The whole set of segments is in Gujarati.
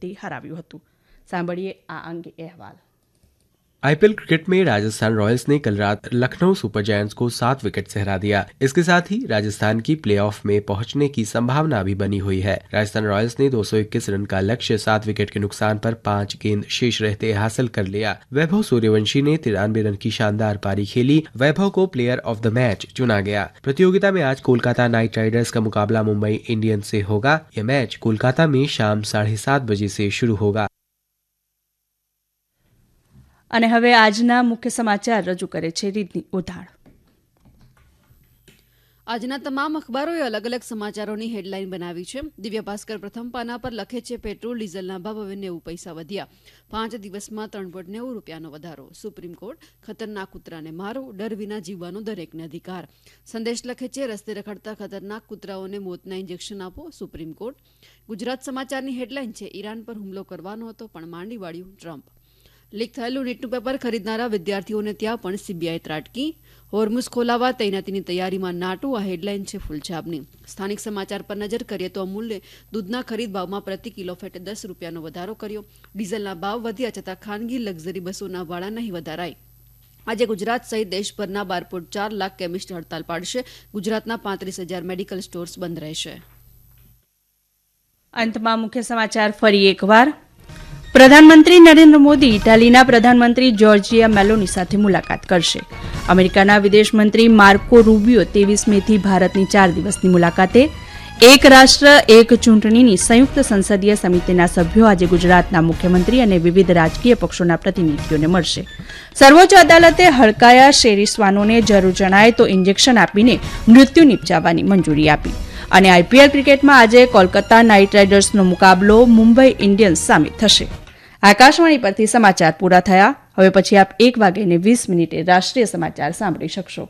રનથી હરાવ્યું હતું. સાંભળીએ આ અંગે અહેવાल. आईपीएल क्रिकेट में राजस्थान रॉयल्स ने कल रात लखनऊ सुपर जायंट्स को 7 विकेट से हरा दिया. इसके साथ ही राजस्थान की प्लेऑफ में पहुंचने की संभावना भी बनी हुई है. राजस्थान रॉयल्स ने 221 रन का लक्ष्य 7 विकेट के नुकसान पर 5 गेंद शेष रहते हासिल कर लिया. वैभव सूर्यवंशी ने 93 रन की शानदार पारी खेली. वैभव को प्लेयर ऑफ द मैच चुना गया. प्रतियोगिता में आज कोलकाता नाइट राइडर्स का मुकाबला मुंबई इंडियंस से होगा. यह मैच कोलकाता में शाम 7:30 बजे से शुरू होगा. અને હવે આજના મુખ્ય સમાચાર રજૂ કરે છે રીતની ઉધાર. આજના તમામ અખબારોએ અલગ અલગ સમાચારોની હેડલાઇન બનાવી છે. દિવ્ય ભાસ્કર પ્રથમ પાના પર લખે છે પેટ્રોલ ડીઝલના ભાવ હવે 90 પૈસા વધ્યા. 5 દિવસમાં 3.90 રૂપિયાનો વધારો. સુપ્રીમ કોર્ટ ખતરનાક કૂતરાને મારો, ડર વિના જીવવાનો દરેકને અધિકાર. સંદેશ લખે છે રસ્તે રખડતા ખતરનાક કૂતરાઓને મોતના ઇન્જેક્શન આપો, સુપ્રીમ કોર્ટ. ગુજરાત સમાચારની હેડલાઇન છે ઈરાન પર હુમલો કરવાનો હતો પણ માંડી વાળ્યું ટ્રમ્પ. લીક થયેલું નીટનું પેપર ખરીદનારા વિદ્યાર્થીઓને ત્યાં પણ સીબીઆઈ ત્રાટકી. હોર્મુઝ ખોલાવા તૈનાતીની તૈયારીમાં નાટો. આ હેડલાઇન છે ફૂલછાપની. સ્થાનિક સમાચાર પર નજર કરીએ તો અમૂલે દૂધના ખરીદ ભાવમાં પ્રતિ કિલો ફેટે 10 રૂપિયાનો વધારો કર્યો. ડીઝલના ભાવ વધ્યા છતાં ખાનગી લક્ઝરી બસોના ભાડા નહીં વધારાય. આજે ગુજરાત સહિત દેશભરના 12.4 લાખ કેમિસ્ટ હડતાલ પાડશે. ગુજરાતના 35,000 મેડિકલ સ્ટોર્સ બંધ રહેશે. અંતમાં મુખ્ય સમાચાર ફરી એકવાર. પ્રધાનમંત્રી નરેન્દ્ર મોદી ઇટાલીના પ્રધાનમંત્રી જોર્જિયા મેલોની સાથે મુલાકાત કરશે. અમેરિકાના વિદેશમંત્રી માર્કો રૂબિયો 23 મેથી ભારતની 4 દિવસની મુલાકાતે. એક રાષ્ટ્ર એક ચૂંટણીની સંયુક્ત સંસદીય સમિતિના સભ્યો આજે ગુજરાતના મુખ્યમંત્રી અને વિવિધ રાજકીય પક્ષોના પ્રતિનિધિઓને મળશે. સર્વોચ્ચ અદાલતે હડકાયા શેરી શ્વાનોને જરૂર જણાય તો ઇન્જેક્શન આપીને મૃત્યુ નિપજાવવાની મંજૂરી આપી. અને આઈપીએલ ક્રિકેટમાં આજે કોલકાતા નાઇટ રાઇડર્સનો મુકાબલો મુંબઈ ઇન્ડિયન્સ સામે થશે. આકાશવાણી પરથી સમાચાર પૂરા થયા. હવે પછી આપ 1:20 રાષ્ટ્રીય સમાચાર સાંભળી શકશો.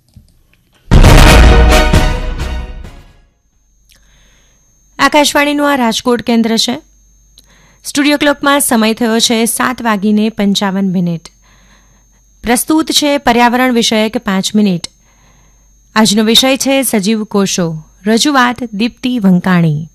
આકાશવાણીનું આ રાજકોટ કેન્દ્ર છે. સ્ટુડિયો ક્લોકમાં સમય થયો છે 7:55. પ્રસ્તુત છે પર્યાવરણ વિષયક 5 મિનિટ. આજનો વિષય છે સજીવ કોષો. રજૂઆત દીપ્તિ વંકાણી.